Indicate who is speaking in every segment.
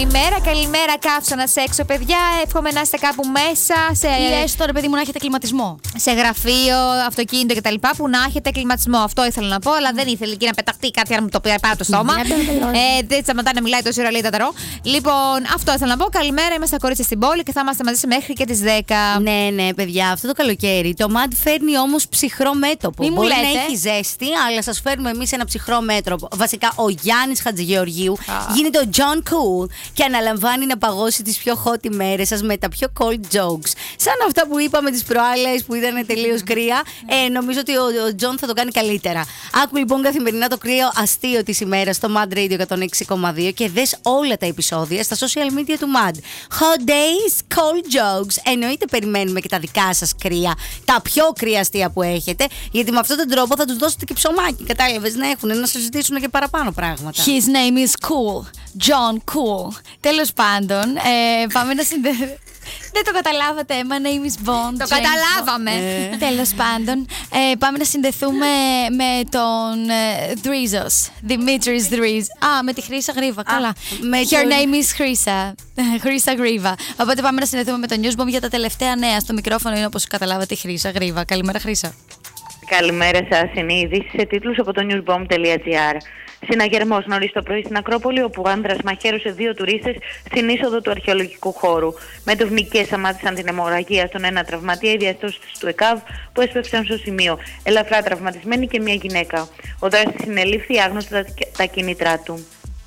Speaker 1: Καλημέρα, καύσωνα έξω, παιδιά. Εύχομαι να είστε κάπου μέσα.
Speaker 2: Ή έστω, ρε παιδί μου, να έχετε κλιματισμό.
Speaker 1: Σε γραφείο, αυτοκίνητο κτλ. Που να έχετε κλιματισμό. Αυτό ήθελα να πω, αλλά δεν ήθελε εκεί να πεταχτεί κάτι να μου το πει πάρα το στόμα. Δεν σταματά να μιλάει τόση ώρα, λέει Ταταρό. Λοιπόν, αυτό ήθελα να πω. Καλημέρα, είμαστε στα κορίτσια στην πόλη και θα είμαστε μαζί μέχρι και τις 10.
Speaker 2: Ναι, παιδιά, αυτό το καλοκαίρι το MAD φέρνει όμως ψυχρό μέτωπο.
Speaker 1: Μη μου
Speaker 2: Μπορεί
Speaker 1: λέτε.
Speaker 2: να έχει ζέστη, αλλά σας φέρνουμε εμείς ένα ψυχρό μέτωπο. Βασικά, ο Γιάννης Χατζηγεωργίου γίνεται ο John Cool και αναλαμβάνει να παγώσει τις πιο hot ημέρες σας με τα πιο cold jokes. Σαν αυτά που είπαμε τις προάλλες που ήταν τελείως κρύα. Νομίζω ότι ο John θα το κάνει καλύτερα. Άκου λοιπόν καθημερινά το κρύο αστείο της ημέρας στο MAD Radio 106,2 και δες όλα τα επεισόδια στα social media του MAD. Hot days, cold jokes. Εννοείται περιμένουμε και τα δικά σας κρύα, τα πιο κρύα αστεία που έχετε, γιατί με αυτόν τον τρόπο θα τους δώσετε και ψωμάκι. Κατάλαβες, να έχουν να συζητήσουν και παραπάνω πράγματα.
Speaker 1: His name is Cool. John Cool. Τέλος πάντων, πάμε να συνδέσουμε. Δεν το καταλάβατε, my name is Bond. Το καταλάβαμε. Τέλος πάντων, πάμε να συνδεθούμε με τον Δρίζος. Δημήτρης Δρίζ. Με τη Χρύσα Γρίβα. Καλά. Her name is Χρύσα. Χρύσα Γρίβα. Οπότε πάμε να συνδεθούμε με τον Newsbomb για τα τελευταία νέα. Στο μικρόφωνο είναι, όπως καταλάβατε, η Χρύσα Γρίβα. Καλημέρα, Χρύσα.
Speaker 3: Καλημέρα σας. Είναι οι ειδήσεις σε τίτλους από το newsbomb.gr. Συναγερμός νωρίς το πρωί στην Ακρόπολη, όπου ο άνδρας μαχαίρωσε 2 τουρίστες στην είσοδο του αρχαιολογικού χώρου. Μετευνικές αμάθησαν την αιμορραγία στον ένα τραυματία, οι διαστώσεις του ΕΚΑΒ που έσπευσαν στο σημείο. Ελαφρά τραυματισμένη και μια γυναίκα. Ο δράστης συνελήφθη, άγνωστα τα κίνητρά του.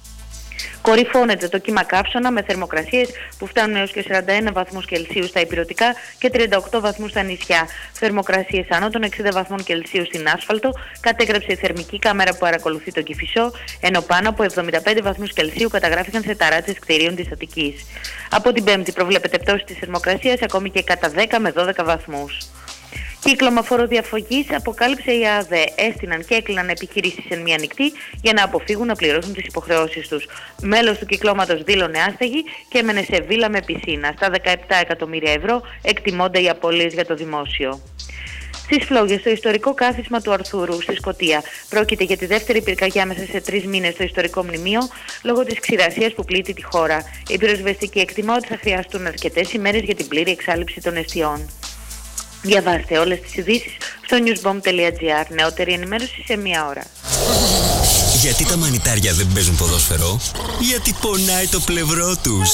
Speaker 3: Κορυφώνεται το κύμα καύσωνα με θερμοκρασίες που φτάνουν έως και 41 βαθμούς Κελσίου στα ηπειρωτικά και 38 βαθμούς στα νησιά. Θερμοκρασίες άνω των 60 βαθμών Κελσίου στην άσφαλτο κατέγραψε η θερμική κάμερα που παρακολουθεί το Κηφισό, ενώ πάνω από 75 βαθμούς Κελσίου καταγράφηκαν σε ταράτσες κτηρίων της Αττικής. Από την Πέμπτη προβλέπεται πτώση της θερμοκρασίας ακόμη και κατά 10 με 12 βαθμούς. Κύκλωμα φοροδιαφυγής αποκάλυψε η ΑΔΕ. Έστειναν και έκλειναν επιχειρήσεις εν μία νυχτή για να αποφύγουν να πληρώσουν τις υποχρεώσεις τους. Μέλος του κυκλώματος δήλωνε άστεγη και έμενε σε βίλα με πισίνα. Στα 17 εκατομμύρια ευρώ εκτιμώνται οι απώλειες για το δημόσιο. Στις Φλόγες, στο ιστορικό κάθισμα του Αρθούρου στη Σκωτία. Πρόκειται για τη δεύτερη πυρκαγιά μέσα σε 3 μήνες στο ιστορικό μνημείο λόγω της ξηρασίας που πλήττει τη χώρα. Η πυροσβεστική εκτιμά ότι θα χρειαστούν αρκετές ημέρες για την πλήρη εξάλειψη των εστιών. Διαβάστε όλες τις ειδήσεις στο newsbomb.gr. Νεότερη ενημέρωση σε 1 ώρα.
Speaker 4: Γιατί τα μανιτάρια δεν παίζουν ποδόσφαιρο? Γιατί πονάει το πλευρό τους.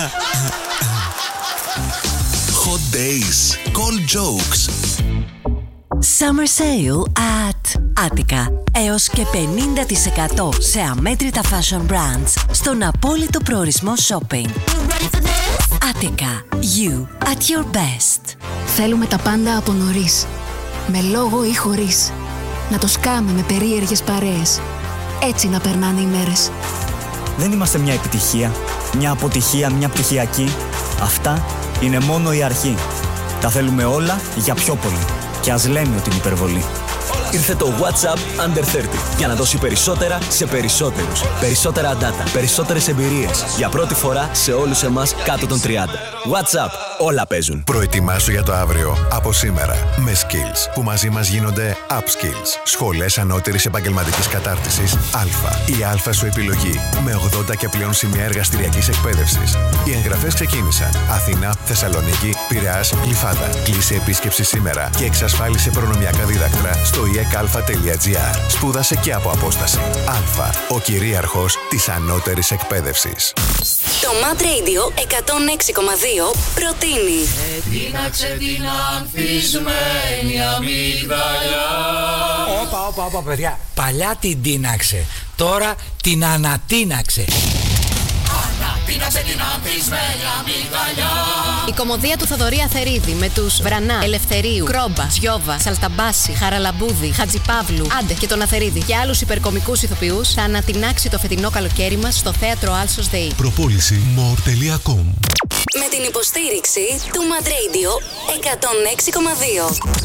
Speaker 4: Hot days, cold jokes.
Speaker 5: Summer sale at Attica. Έως και 50% σε αμέτρητα fashion brands στον απόλυτο προορισμό shopping. Attica. You at your best.
Speaker 6: Θέλουμε τα πάντα από νωρίς. Με λόγο ή χωρίς. Να το σκάμε με περίεργες παρέες. Έτσι να περνάνε οι μέρες.
Speaker 7: Δεν είμαστε μια επιτυχία, μια αποτυχία, μια πτυχιακή. Αυτά είναι μόνο η αρχή. Τα θέλουμε όλα για πιο πολύ. Και ας λέμε ότι είναι υπερβολή.
Speaker 4: Ήρθε το WhatsApp Under 30 για να δώσει περισσότερα σε περισσότερους. Περισσότερα data, περισσότερες εμπειρίες. Για πρώτη φορά σε όλους εμάς κάτω των 30. WhatsApp, όλα παίζουν.
Speaker 8: Προετοιμάσου για το αύριο από σήμερα με Skills, που μαζί μας γίνονται Upskills. Σχολές ανώτερης επαγγελματικής κατάρτισης Α. Η Α σου επιλογή με 80 και πλέον σημεία εργαστηριακής εκπαίδευσης. Οι εγγραφές ξεκίνησαν. Αθήνα, Θεσσαλονίκη, Πειραιάς, Γλυφάδα. Κλείσε επίσκεψη σήμερα και εξασφάλισε προνομιακά δίδακτρα στο iecalfa.gr. Σπούδασε και από απόσταση. Α. Ο κυρίαρχος της ανώτερης εκπαίδευσης.
Speaker 5: Το MAD Radio 106,2 προτείνει
Speaker 9: Τίναξε την ανθισμένη αμύγδαλα. Όπα παιδιά, παλιά την τίναξε, τώρα την ανατίναξε. Ανατίναξε την ανθισμένη αμύγδαλα.
Speaker 10: Η κωμωδία του Θοδωρή Αθερίδη με τους Βρανά, Ελευθερίου, Κρόμπα, Τζιόβα, Σαλταμπάση, Χαραλαμπούδη, Χατζιπαύλου, Άντε και τον Αθερίδη και άλλους υπερκομικούς ηθοποιούς θα ανατινάξει το φετινό καλοκαίρι μας στο θέατρο Άλσος ΔΕΗ.
Speaker 8: Προπόληση more.com.
Speaker 5: με την υποστήριξη του MAD Radio 106,2.